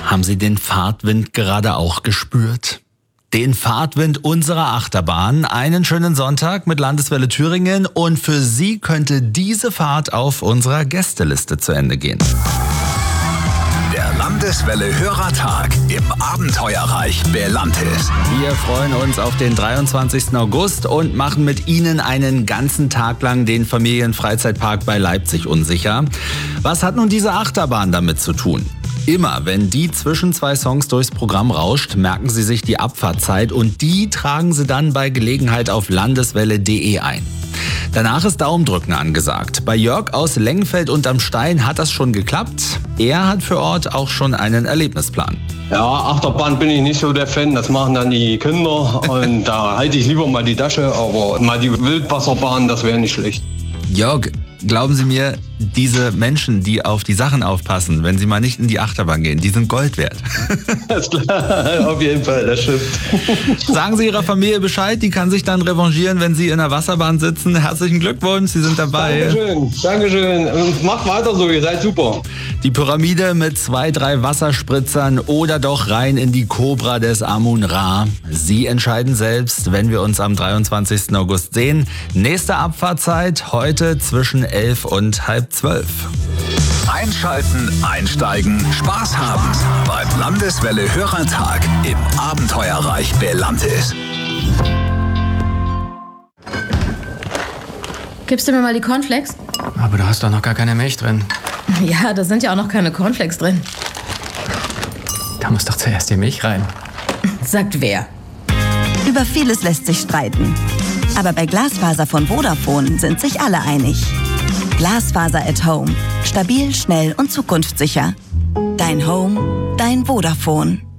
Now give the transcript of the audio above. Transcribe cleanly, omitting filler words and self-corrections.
Haben Sie den Fahrtwind gerade auch gespürt? Den Fahrtwind unserer Achterbahn. Einen schönen Sonntag mit Landeswelle Thüringen und für Sie könnte diese Fahrt auf unserer Gästeliste zu Ende gehen. Der Landeswelle Hörertag im Abenteuerreich Belantis. Wir freuen uns auf den 23. August und machen mit Ihnen einen ganzen Tag lang den Familienfreizeitpark bei Leipzig unsicher. Was hat nun diese Achterbahn damit zu tun? Immer, wenn die zwischen zwei Songs durchs Programm rauscht, merken Sie sich die Abfahrtzeit und die tragen Sie dann bei Gelegenheit auf landeswelle.de ein. Danach ist Daumendrücken angesagt. Bei Jörg aus Lengenfeld unterm Stein hat das schon geklappt. Er hat für Ort auch schon einen Erlebnisplan. Ja, Achterbahn bin ich nicht so der Fan, das machen dann die Kinder und da halte ich lieber mal die Tasche, aber mal die Wildwasserbahn, das wäre nicht schlecht. Jörg, glauben Sie mir, diese Menschen, die auf die Sachen aufpassen, wenn sie mal nicht in die Achterbahn gehen, die sind Gold wert. Alles klar, auf jeden Fall, das stimmt. Sagen Sie Ihrer Familie Bescheid, die kann sich dann revanchieren, wenn Sie in der Wasserbahn sitzen. Herzlichen Glückwunsch, Sie sind dabei. Dankeschön und macht weiter so, ihr seid super. Die Pyramide mit 2, 3 Wasserspritzern oder doch rein in die Cobra des Amun-Ra. Sie entscheiden selbst, wenn wir uns am 23. August sehen. Nächste Abfahrtzeit heute zwischen 11 und halb 12. Einschalten, einsteigen, Spaß haben beim Landeswelle Hörertag im Abenteuerreich Belantis. Gibst du mir mal die Cornflakes? Aber da hast doch noch gar keine Milch drin. Ja, da sind ja auch noch keine Cornflakes drin. Da muss doch zuerst die Milch rein. Sagt wer? Über vieles lässt sich streiten. Aber bei Glasfaser von Vodafone sind sich alle einig. Glasfaser at Home. Stabil, schnell und zukunftssicher. Dein Home, dein Vodafone.